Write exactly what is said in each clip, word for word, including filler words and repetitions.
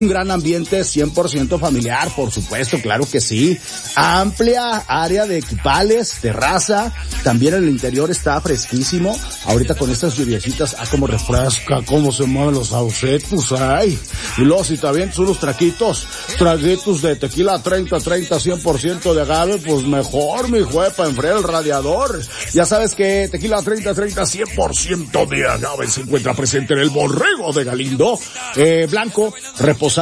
Un gran ambiente cien por ciento familiar, por supuesto, claro que sí. Amplia área de equipales, terraza. También el interior está fresquísimo. Ahorita con estas lluviecitas, ah, como refresca, cómo se mueven los ausetos, ay. Y luego si te avientas unos traquitos, traguitos de tequila treinta treinta, cien por ciento de agave, pues mejor, mi juez, para enfriar el radiador. Ya sabes que tequila treinta treinta, cien por ciento de agave se encuentra presente en el Borrego de Galindo. Eh, blanco, reposado.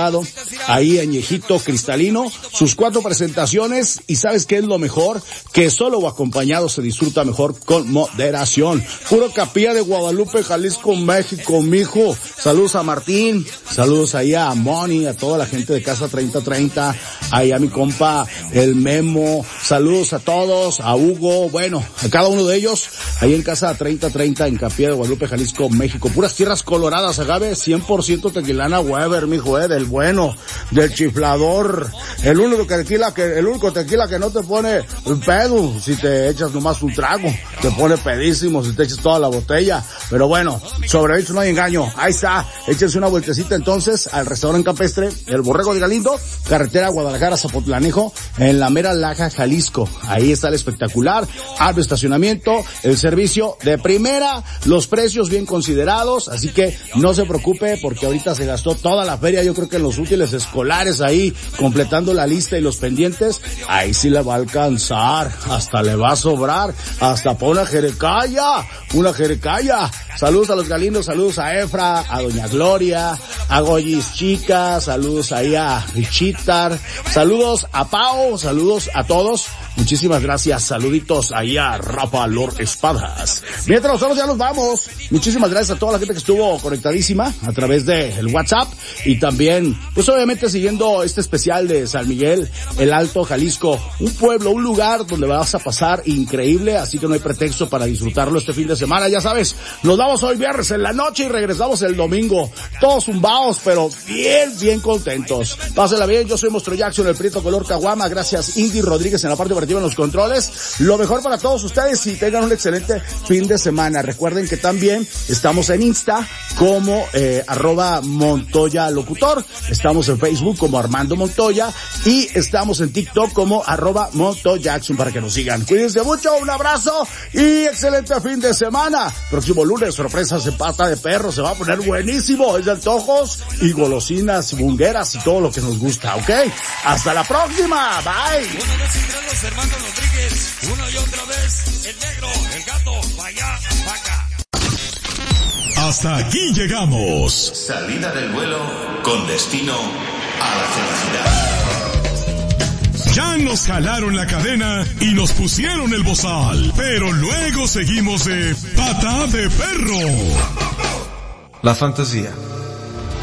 Ahí añejito, cristalino, sus cuatro presentaciones, y ¿sabes qué es lo mejor? Que solo o acompañado se disfruta mejor con moderación. Puro Capilla de Guadalupe, Jalisco, México, mijo. Saludos a Martín, saludos ahí a Moni, a toda la gente de Casa treinta treinta, ahí a mi compa, el Memo, saludos a todos, a Hugo, bueno, a cada uno de ellos, ahí en Casa treinta treinta, en Capilla de Guadalupe, Jalisco, México. Puras tierras coloradas, agave, cien por ciento tequilana Weber, mijo, eh, del bueno, del chiflador, el único tequila que, el único tequila que no te pone pedo si te echas nomás un trago, te pone pedísimo si te echas toda la botella, pero bueno, sobre eso no hay engaño, ahí está, échense una vueltecita entonces al restaurante campestre, el Borrego de Galindo, carretera Guadalajara, Zapotlanejo, en la mera Laja, Jalisco, ahí está el espectacular, amplio estacionamiento, el servicio de primera, los precios bien considerados, así que no se preocupe porque ahorita se gastó toda la feria, yo creo que en los útiles escolares ahí, completando la lista y los pendientes, ahí sí le va a alcanzar, hasta le va a sobrar, hasta para una jerecaya, una jerecaya. Saludos a los galindos, saludos a Efra, a Doña Gloria, a Goyis Chica, saludos ahí a Richitar, saludos a Pau, saludos a todos. Muchísimas gracias, saluditos ahí a Rafa Lord Espadas. Mientras nosotros ya nos vamos, muchísimas gracias a toda la gente que estuvo conectadísima a través del WhatsApp y también, pues obviamente siguiendo este especial de San Miguel, el Alto Jalisco, un pueblo, un lugar donde vas a pasar increíble, así que no hay pretexto para disfrutarlo este fin de semana, ya sabes, nos vamos hoy viernes en la noche y regresamos el domingo, todos zumbados, pero bien, bien contentos. Pásenla bien, yo soy Monstruo Jackson, el Prieto color caguama, gracias Indy Rodríguez en la parte operativa en los controles, lo mejor para todos ustedes y tengan un excelente fin de semana. Recuerden que también estamos en Insta como eh, arroba Montoya Locutor, estamos en Facebook como Armando Montoya y estamos en TikTok como arroba Montoyackson para que nos sigan. Cuídense mucho, un abrazo y excelente fin de semana. Próximo lunes, sorpresas en pata de perro, se va a poner buenísimo, es de antojos y golosinas, bungueras y todo lo que nos gusta, ¿ok? Hasta la próxima, bye. Una vez entre los hermanos Rodríguez, una y otra vez, el negro, el gato, pa' allá, pa' acá. Hasta aquí llegamos. Salida del vuelo con destino a la felicidad. Ya nos jalaron la cadena y nos pusieron el bozal, pero luego seguimos de pata de perro. La fantasía